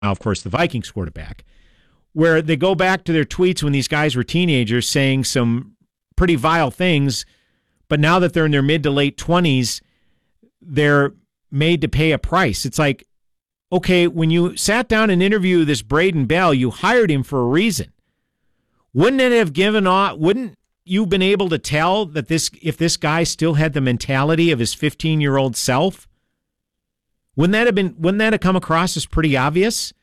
of course, the Vikings quarterback, where they go back to their tweets when these guys were teenagers saying some pretty vile things, but now that they're in their mid to late 20s, they're made to pay a price. It's like, okay, when you sat down and interviewed this Braden Bell, you hired him for a reason. Wouldn't it have given off, wouldn't you been able to tell that if this guy still had the mentality of his 15-year-old self? Wouldn't that have come across as pretty obvious?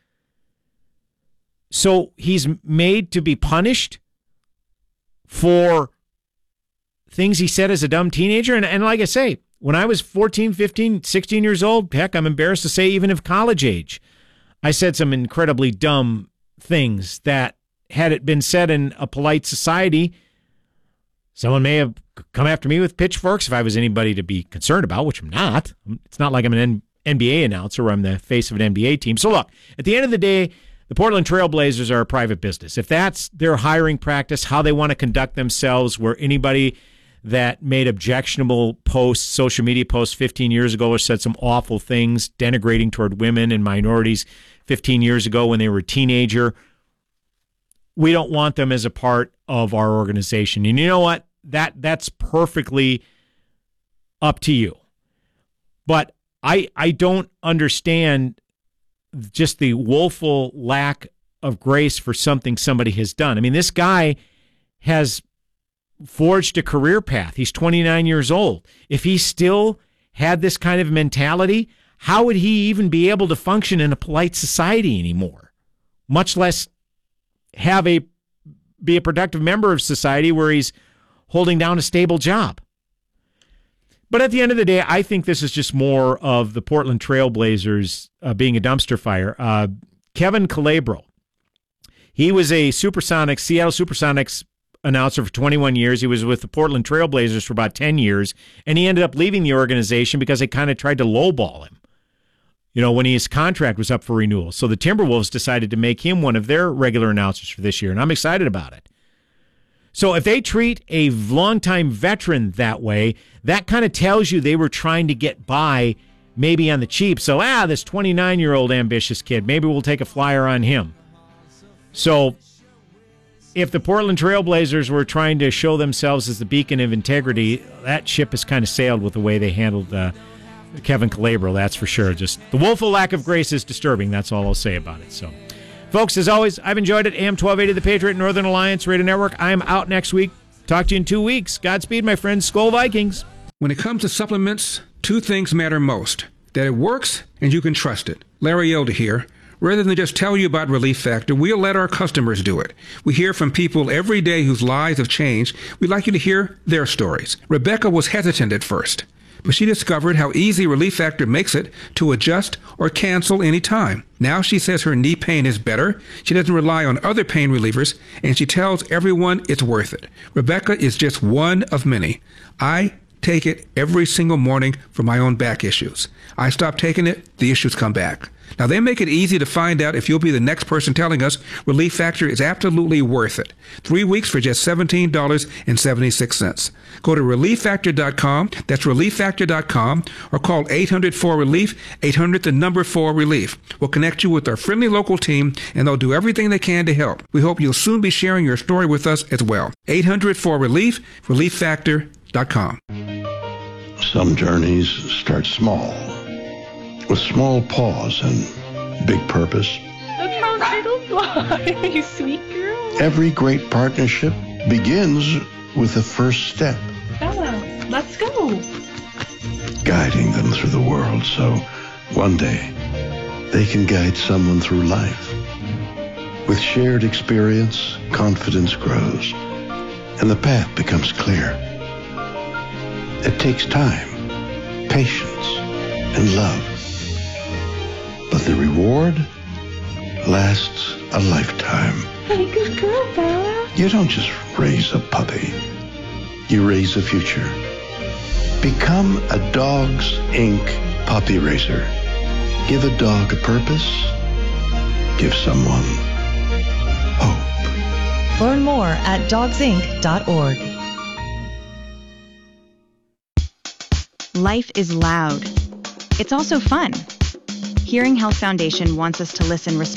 So he's made to be punished for things he said as a dumb teenager. And like I say, when I was 14, 15, 16 years old, heck, I'm embarrassed to say even of college age, I said some incredibly dumb things that, had it been said in a polite society, someone may have come after me with pitchforks if I was anybody to be concerned about, which I'm not. It's not like I'm an NBA announcer or I'm the face of an NBA team. So look, at the end of the day, the Portland Trail Blazers are a private business. If that's their hiring practice, how they want to conduct themselves, where anybody that made objectionable posts, social media posts 15 years ago or said some awful things denigrating toward women and minorities 15 years ago when they were a teenager, we don't want them as a part of our organization. And you know what? That's perfectly up to you. But I don't understand just the woeful lack of grace for something somebody has done. I mean, this guy has forged a career path. He's 29 years old. If he still had this kind of mentality, how would he even be able to function in a polite society anymore? Much less be a productive member of society where he's holding down a stable job. But at the end of the day, I think this is just more of the Portland Trail Blazers being a dumpster fire. Kevin Calabro, he was a Seattle Supersonics announcer for 21 years. He was with the Portland Trail Blazers for about 10 years, and he ended up leaving the organization because they kind of tried to lowball him, when his contract was up for renewal. So the Timberwolves decided to make him one of their regular announcers for this year, and I'm excited about it. So if they treat a longtime veteran that way, that kind of tells you they were trying to get by maybe on the cheap. So, this 29-year-old ambitious kid, maybe we'll take a flyer on him. So if the Portland Trail Blazers were trying to show themselves as the beacon of integrity, that ship has kind of sailed with the way they handled Kevin Calabro, that's for sure. Just the woeful lack of grace is disturbing. That's all I'll say about it. So, folks, as always, I've enjoyed it. AM 1280, The Patriot, Northern Alliance Radio Network. I'm out next week. Talk to you in 2 weeks. Godspeed, my friends. Skol Vikings. When it comes to supplements, two things matter most: that it works and you can trust it. Larry Elder here. Rather than just tell you about Relief Factor, we'll let our customers do it. We hear from people every day whose lives have changed. We'd like you to hear their stories. Rebecca was hesitant at first, but she discovered how easy Relief Factor makes it to adjust or cancel any time. Now she says her knee pain is better, she doesn't rely on other pain relievers, and she tells everyone it's worth it. Rebecca is just one of many. I take it every single morning for my own back issues. I stop taking it, the issues come back. Now, they make it easy to find out if you'll be the next person telling us Relief Factor is absolutely worth it. 3 weeks for just $17.76. Go to ReliefFactor.com, that's ReliefFactor.com, or call 800-4RELIEF, 800-4RELIEF. We'll connect you with our friendly local team, and they'll do everything they can to help. We hope you'll soon be sharing your story with us as well. 800-4RELIEF, ReliefFactor.com. Some journeys start small, with small pause and big purpose. Look how turtles fly, you sweet girl. Every great partnership begins with the first step. Bella, let's go. Guiding them through the world so one day they can guide someone through life. With shared experience, confidence grows, and the path becomes clear. It takes time, patience, and love. But the reward lasts a lifetime. Hey, good girl, Bella. You don't just raise a puppy. You raise a future. Become a Dogs Inc. puppy raiser. Give a dog a purpose. Give someone hope. Learn more at dogsinc.org. Life is loud. It's also fun. Hearing Health Foundation wants us to listen responsibly